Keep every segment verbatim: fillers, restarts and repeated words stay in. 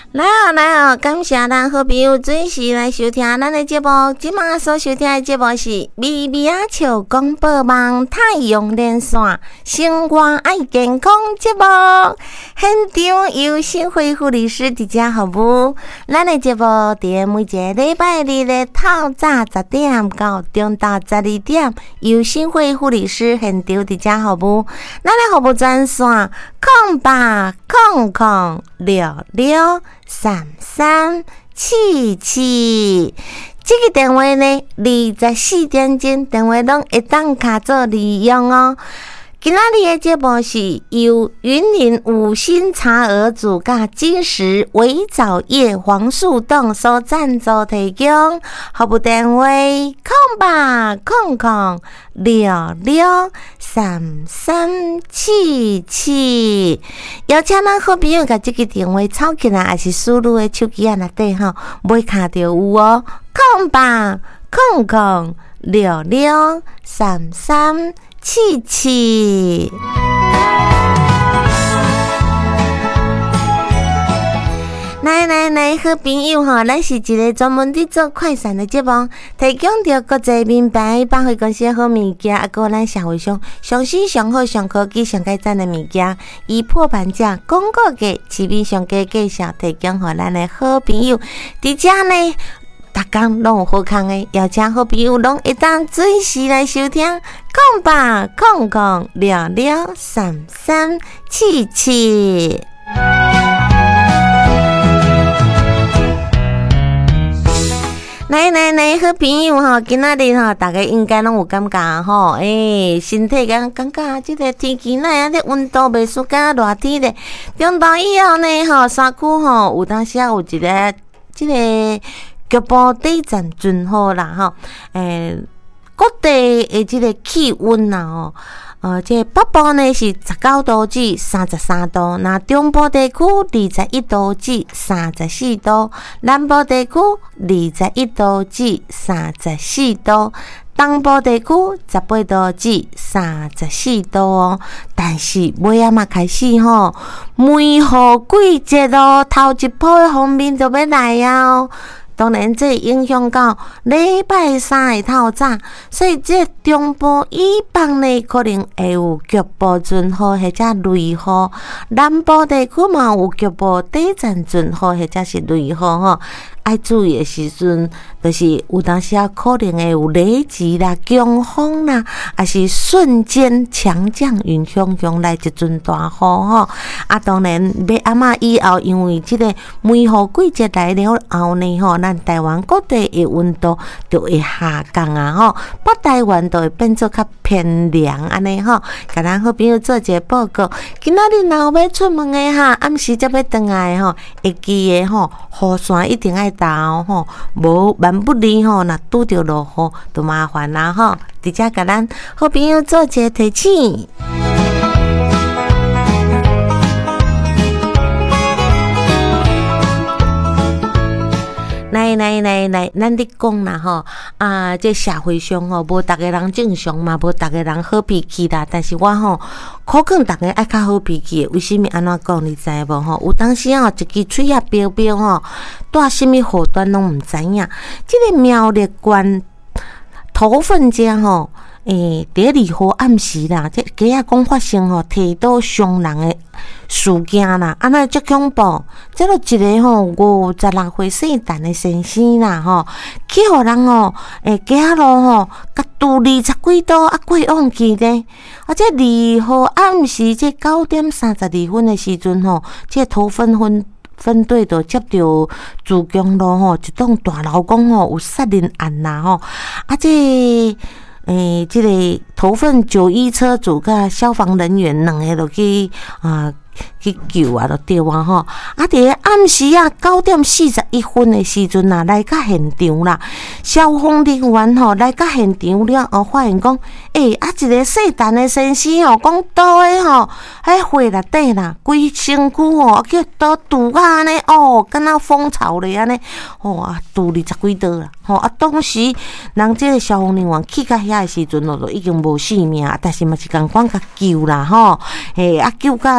来哦来哦，感谢咱好朋友准时来收听咱的节目。今麦所收听的节目是咪咪仔笑广播网太阳连线生活爱健康节目。现场有新辉护理师伫遮服务。咱的节目伫每一个礼拜日的透早十点到中昼十二点，有新辉护理师现场伫遮服务。咱的服务专线空八空空六六三三七七，这个电话呢，二十四点钟电话拢会当卡做利用哦。今仔日的节目是由云林五星茶鹅组甲金石维藻叶黄树洞所赞助提供，服务电话空八空空六六三三七七，邀请咱好朋友甲这个电话抄起来，还是输入的手机啊内底吼，买卡就有哦，空八空空六六三三七七。来来来，好朋友吼，咱是一个专门伫做快闪的节目，提供着国际名牌百货公司的好物件，啊，个咱社会上上新上好上科技上改赞的物件，以破盘价、广告价、市面上价介绍，提供互咱的好朋友。伫遮呢，逐工拢有好康的，邀请好朋友拢会当准时来收听，空八空空六六三三七七。来来来，好朋友吼，今仔日吼，大家应该拢有感觉吼，诶、欸，身体感感觉即个天气那样的温度袂输甲热天咧。中昼以后呢，吼，山区吼有当时有一个即、這个局部地震真好啦，吼，诶、欸，各地的即个气温啦，吼。呃，这北部呢是十九度至三十三度，那中部地区二十一度至三十四度，南部地区二十一度至三十四度，东部地区十八度至三十四度哦。但是尾仔嘛开始吼，梅雨季节咯，头一波的锋面就要来啊哦。当然，这影响到礼拜三的透早，所以这中部以北呢，可能会有局部阵雨或者雷雨；南部地区嘛有局部短暂阵雨或者是雷雨吼。爱注意的时阵，就是有当时啊，可能会有雷击啦、强风啦，还是瞬间强降云汹涌来一阵大雨吼。啊，当然要暗仔以后，因为这个梅雨季节来了后呢，吼，咱台湾各地的温度就会下降啊，吼，北台湾就会变做较偏凉安尼吼。甲咱好朋友做一个报告，今仔日若要出门的哈，暗时才要回来的吼，会记的吼，雨伞一定爱打哦吼，无万不离吼，若拄着落雨就麻烦啦吼。直接甲咱好朋友做一个提醒。来来来来，咱咧讲啦吼，啊，这社会上吼，无逐个人正常嘛，无逐个人好脾气啦。但是我吼，可劝逐个爱较好脾气的。为什么安怎讲？你知无吼？有当时吼，一支嘴啊飙飙吼，带什么祸端拢毋知影。这个苗栗县头份遮吼，诶，伫咧二号暗时啦，这街仔讲发生吼，提刀伤人的事件啦，安尼足恐怖。这落一个吼五十六岁姓陈的先生啦，吼，去互人吼，诶，街仔路吼，甲拄二十几刀啊，过往去咧。啊，这二号暗时这九点三十二分的时阵吼，这头份分分队就接到自强路吼一栋大楼讲吼有杀人案啦吼，啊这。诶，这个头份九一车主甲消防人员两个就去啊去救啊，就对啊吼。啊，伫个暗时啊九点四十一分的时阵啊，来到现场啦。消防人员吼来到现场了后，发现讲，诶、欸，啊一个细陈的先生吼，讲倒诶吼，喺火内底啦，规身躯吼叫倒拄啊安尼哦，敢若蜂巢咧安尼，吼啊拄二十几刀啦，吼啊当时人这个消防人员去到遐的时阵咯，就已经无性命，但是嘛是共款甲救啦吼，嘿啊救到这个九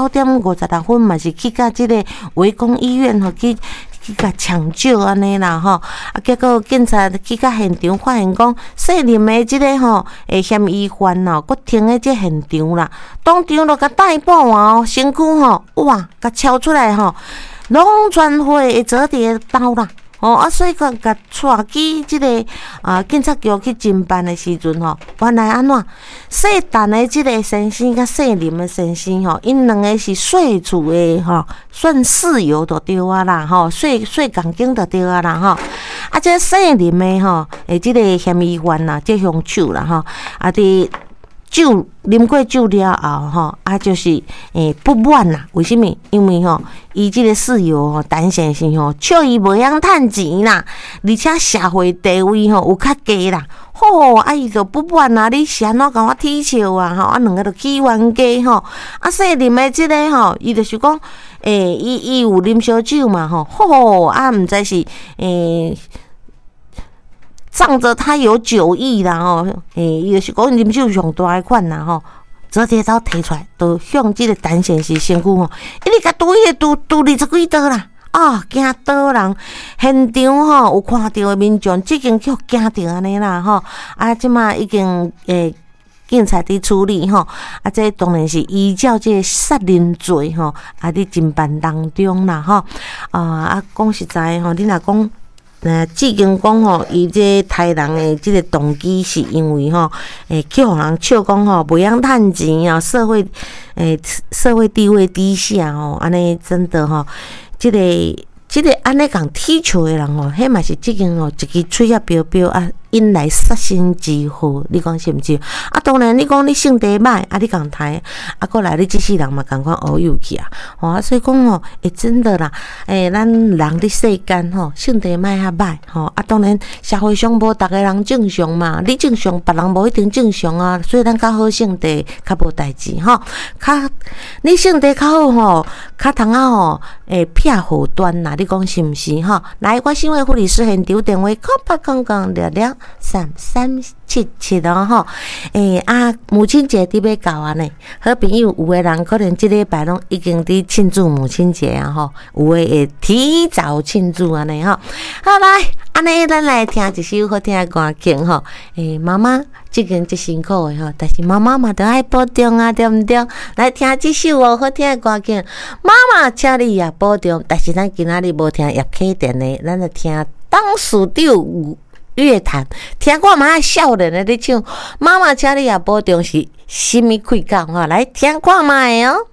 九点五十六分嘛是去到即个围攻医院吼去。去甲抢救安尼啦吼，啊结果警察去到现场发现讲，姓林的即个吼诶嫌疑犯哦，佫停喺即现场啦，当场就甲逮捕哦，身躯吼哇，甲抄出来吼，拢全会折叠刀啦。哦，啊，所以讲，甲带去即个啊警察局去侦办的时阵吼，原来安怎？姓陈的即个先生甲姓林的先生吼，因两个是税厝的吼，算室友就对啊啦吼，税税共经就对啊啦吼。啊，这姓林的吼，诶，即个嫌疑犯啦，即凶手啦吼，啊伫。酒啉过酒了后吼，啊就是诶不满啦。为什么？因为吼，伊即个室友吼，陈先生吼，笑伊无晓趁钱啦，而且社会地位吼有较低啦。吼，啊伊就不满啦，你是安怎甲我踢笑啊？吼，啊两个就起冤家吼。啊，说啉的即个吼，伊就是讲，诶，伊伊有啉烧酒嘛吼，吼啊，毋知是诶。仗着他有酒意啦吼，诶，伊就是讲啉酒上大个款啦吼，折叠刀摕出来，就向即个陈先生身躯吼，一直甲拄伊个拄拄二十几刀啦，啊，惊倒人，现场吼有看到的民众，即经叫惊着安尼啦吼，啊，即马已经诶。警察伫处理吼，啊，这当然是依照这个杀人罪吼，啊，伫侦办当中啦吼，啊啊，讲实在吼，你若讲。那至今讲吼，伊这杀人的这个动机是因为吼，诶，去互人笑讲吼，袂晓趁钱啊，社会诶社会地位低下吼，安尼真的吼，这个这个安尼讲踢球的人吼，迄嘛是即间吼一支嘴啊标标啊。因来杀身之祸，你讲是毋是？啊，当然你讲你性地歹，啊，你共刣，啊，过来你即世人嘛共款乌有去啊，吼、啊，所以讲吼，诶，真的啦，诶，咱人伫世间吼，性地歹较歹，吼，啊，当然社会上无逐个人正常嘛，你正常，别人无一定正常啊，所以咱较好性地较无代志吼，较你性地较好吼，较通啊吼，诶，撇好端啦，你讲是毋是吼？来，我新闻护理师现场电话，空八空空聊聊。三三七七哦吼，诶、欸、啊，母亲节伫要到啊呢，好朋友有诶人可能即礼拜拢已经伫庆祝母亲节啊吼，有诶会提早庆祝安尼吼。好来，安尼咱来听一首好听诶歌曲吼，诶、欸、妈妈即间真辛苦诶吼，但是妈妈嘛都爱保重啊，对毋对？来听即首哦好听诶歌曲，妈妈请你也保重，但是咱今仔日无听叶启田诶，咱来听当属长。乐坛听看嘛，少年的咧唱，妈妈请你也保重是甚物开讲吼，来听看卖哦。